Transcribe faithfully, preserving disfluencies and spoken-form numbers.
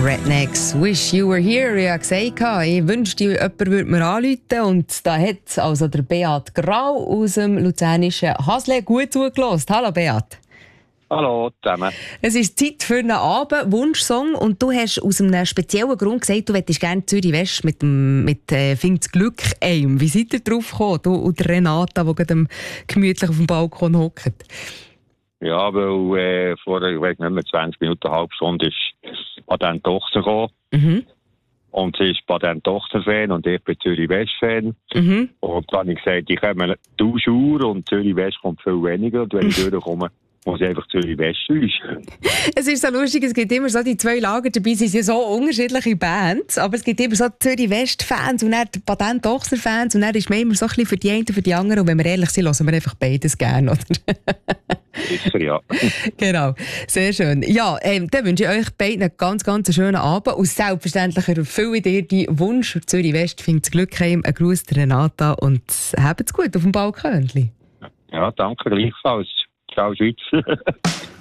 Rednecks, Wish You Were Here. Ich habe gesagt, ich wünschte, jemand würde mir anrufen. Und da hat also der Beat Grau aus dem luzernischen Hasle gut zugelassen. Hallo Beat. Hallo zusammen. Es ist Zeit für einen Abend-Wunschsong und du hast aus einem speziellen Grund gesagt, du möchtest gerne Zürich West mit, dem, mit äh, «Find's Glück» ein. Wie seid ihr drauf gekommen, du und Renata, die gerade gemütlich auf dem Balkon hockt? Ja, weil äh, vor ich weiß nicht mehr, zwanzig Minuten, eine halbe Stunde ist Patent Tochter gekommen. Mhm. Und sie ist Patent Tochter-Fan und ich bin Zürich West-Fan. Mhm. Und dann habe ich gesagt, ich komme tausend Uhr und Zürich West kommt viel weniger. Und wenn ich durchkomme, muss ich einfach Zürich West wünschen. Es ist so lustig, es gibt immer so die zwei Lager dabei, sie sind so unterschiedliche Bands, aber es gibt immer so Zürich West-Fans und dann die Patent Tochter-Fans und dann ist man immer so ein bisschen für die einen und für die anderen und wenn wir ehrlich sind, hören wir einfach beides gerne, oder? Sicher, ja. Genau, sehr schön. Ja, ähm, dann wünsche ich euch beiden einen ganz, ganz schönen Abend und selbstverständlich erfülle ich dir deinen Wunsch für Zürich West. Find's Glück heim, ein Gruß der Renata und habt's gut auf dem Balkon. Ja, danke gleichfalls. Ciao, Schweiz.